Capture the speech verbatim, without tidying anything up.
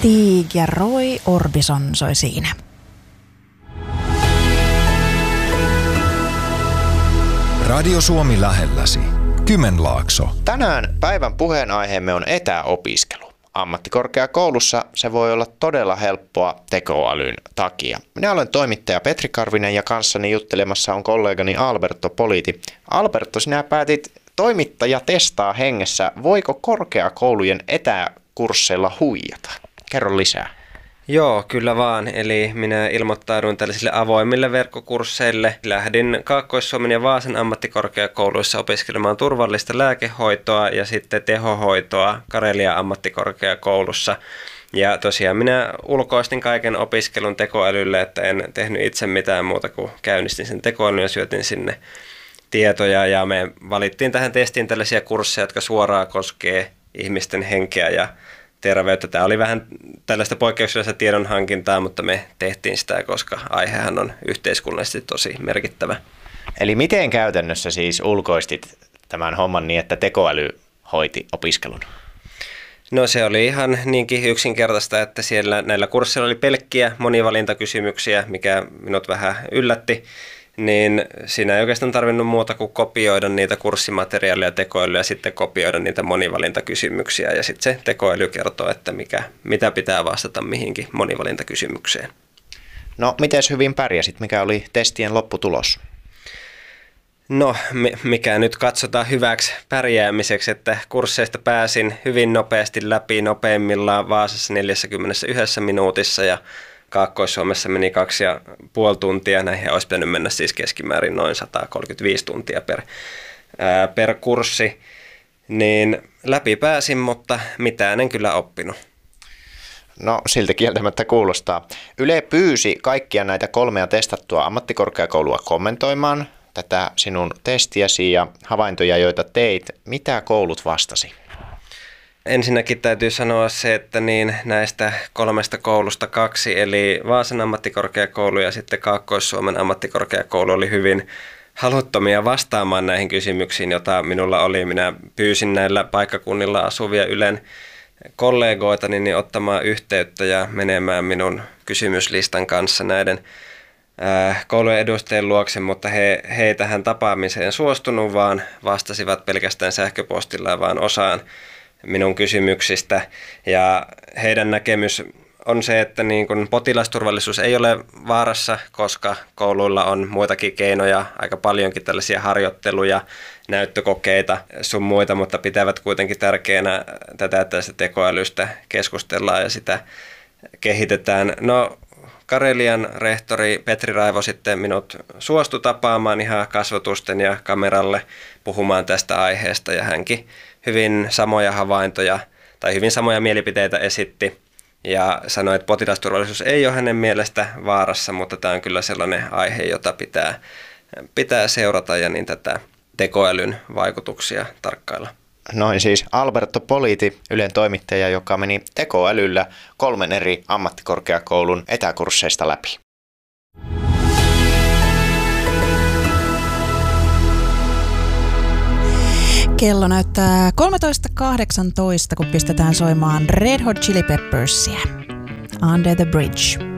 Stig ja Roy Orbison soi siinä. Radio Suomi lähelläsi. Kymenlaakso. Tänään päivän puheenaiheemme on etäopiskelu. Ammattikorkeakoulussa se voi olla todella helppoa tekoälyn takia. Minä olen toimittaja Petri Karvinen ja kanssani juttelemassa on kollegani Alberto Politi. Alberto, sinä päätit toimittaja testaa hengessä. Voiko korkeakoulujen etäkursseilla huijata? Kerro lisää. Joo, kyllä vaan. Eli minä ilmoittauduin tällaisille avoimille verkkokursseille. Lähdin Kaakkois-Suomen ja Vaasan ammattikorkeakouluissa opiskelemaan turvallista lääkehoitoa ja sitten tehohoitoa Karelian ammattikorkeakoulussa. Ja tosiaan minä ulkoistin kaiken opiskelun tekoälylle, että en tehnyt itse mitään muuta kuin käynnistin sen tekoälyn ja syötin sinne tietoja. Ja me valittiin tähän testiin tällaisia kursseja, jotka suoraan koskee ihmisten henkeä ja terveyttä. Tämä oli vähän tällaista poikkeuksellista tiedonhankintaa, mutta me tehtiin sitä, koska aihehan on yhteiskunnallisesti tosi merkittävä. Eli miten käytännössä siis ulkoistit tämän homman niin, että tekoäly hoiti opiskelun? No se oli ihan niinkin yksinkertaista, että siellä näillä kursseilla oli pelkkiä monivalintakysymyksiä, mikä minut vähän yllätti. Niin siinä ei oikeastaan tarvinnut muuta kuin kopioida niitä kurssimateriaaleja tekoälyä ja sitten kopioida niitä monivalintakysymyksiä. Ja sitten se tekoäly kertoo, että mikä, mitä pitää vastata mihinkin monivalintakysymykseen. No, miten hyvin pärjäsit? Mikä oli testien lopputulos? No, mikä nyt katsotaan hyväksi pärjäämiseksi, että kursseista pääsin hyvin nopeasti läpi, nopeimmillaan Vaasassa neljäkymmentäyksi minuutissa ja Kaakkois-Suomessa meni kaksi ja puoli tuntia, näihin olisi pitänyt mennä siis keskimäärin noin sata kolmekymmentäviisi tuntia per, ää, per kurssi, niin läpi pääsin, mutta mitään en kyllä oppinut. No siltä kieltämättä kuulostaa. Yle pyysi kaikkia näitä kolmea testattua ammattikorkeakoulua kommentoimaan tätä sinun testiäsi ja havaintoja, joita teit. Mitä koulut vastasi? Ensinnäkin täytyy sanoa se, että niin näistä kolmesta koulusta kaksi, eli Vaasan ammattikorkeakoulu ja sitten Kaakkois-Suomen ammattikorkeakoulu oli hyvin haluttomia vastaamaan näihin kysymyksiin, joita minulla oli. Minä pyysin näillä paikkakunnilla asuvia Ylen kollegoitani niin ottamaan yhteyttä ja menemään minun kysymyslistan kanssa näiden koulujen edustajien luokse, mutta he, he ei tähän tapaamiseen suostunut, vaan vastasivat pelkästään sähköpostilla vaan osaan minun kysymyksistä, ja heidän näkemys on se, että niin kun potilasturvallisuus ei ole vaarassa, koska kouluilla on muitakin keinoja, aika paljonkin tällaisia harjoitteluja, näyttökokeita sun muita, mutta pitävät kuitenkin tärkeänä tätä, että sitä tekoälystä keskustellaan ja sitä kehitetään. No, Karelian rehtori Petri Raivo sitten minut suostui tapaamaan ihan kasvotusten ja kameralle puhumaan tästä aiheesta, ja hänkin hyvin samoja havaintoja tai hyvin samoja mielipiteitä esitti ja sanoi, että potilasturvallisuus ei ole hänen mielestä vaarassa, mutta tämä on kyllä sellainen aihe, jota pitää, pitää seurata ja niin tätä tekoälyn vaikutuksia tarkkailla. Noin siis Alberto Politi, Ylen toimittaja, joka meni tekoälyllä kolmen eri ammattikorkeakoulun etäkursseista läpi. Kello näyttää kolmetoista kahdeksantoista, kun pistetään soimaan Red Hot Chili Peppersia. Under the Bridge.